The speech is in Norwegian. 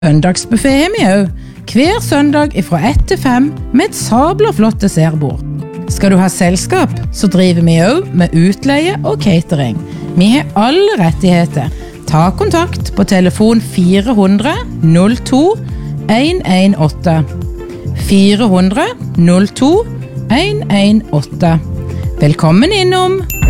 Søndagsbuffet har vi også, hver søndag fra 1 til 5 med et sabla flott dessertbord. Skal du ha selskap, så driver vi også med utleie og catering. Vi har alle rettigheter. Ta kontakt på telefon 400 02 118. 400 02 118. Velkommen innom!